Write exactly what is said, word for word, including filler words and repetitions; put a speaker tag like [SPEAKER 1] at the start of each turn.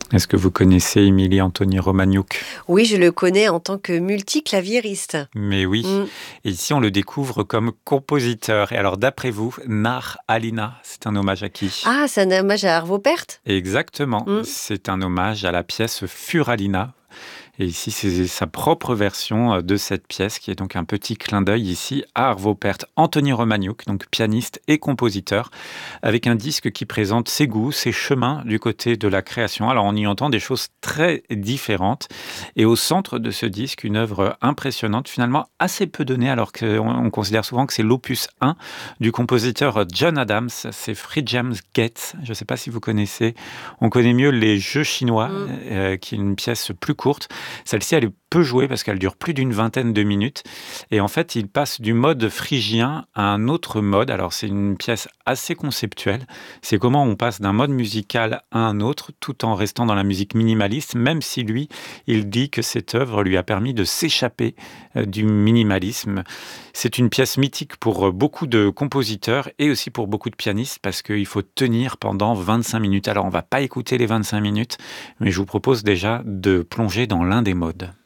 [SPEAKER 1] Est-ce que vous connaissez Émilie Anthony Romagnoc?
[SPEAKER 2] Oui, je le connais en tant que multiclaviériste.
[SPEAKER 1] Mais oui,
[SPEAKER 2] Mmh.
[SPEAKER 1] et ici on le découvre comme compositeur. Et alors d'après vous, Nar Alina, c'est un hommage à qui?
[SPEAKER 2] Ah, c'est un hommage à Arvo Pärt?
[SPEAKER 1] Exactement,
[SPEAKER 2] Mmh.
[SPEAKER 1] c'est un hommage à la pièce Furalina. Et ici, c'est sa propre version de cette pièce qui est donc un petit clin d'œil ici à Arvo Pärt. Anthony Romagnoc, donc pianiste et compositeur, avec un disque qui présente ses goûts, ses chemins du côté de la création. Alors on y entend des choses très différentes. Et au centre de ce disque, une œuvre impressionnante, finalement assez peu donnée, alors qu'on on considère souvent que c'est l'opus un du compositeur John Adams. C'est Free Jams Gate. Je ne sais pas si vous connaissez. On connaît mieux les Jeux chinois,
[SPEAKER 2] Mmh.
[SPEAKER 1] euh, qui est une pièce plus courte. Celle-ci, elle est peu jouée parce qu'elle dure plus d'une vingtaine de minutes. Et en fait, il passe du mode phrygien à un autre mode. Alors, c'est une pièce assez conceptuelle. C'est comment on passe d'un mode musical à un autre, tout en restant dans la musique minimaliste, même si lui, il dit que cette œuvre lui a permis de s'échapper euh, du minimalisme. C'est une pièce mythique pour beaucoup de compositeurs et aussi pour beaucoup de pianistes parce qu'il faut tenir pendant vingt-cinq minutes. Alors, on ne va pas écouter les vingt-cinq minutes, mais je vous propose déjà de plonger dans l'un des modes.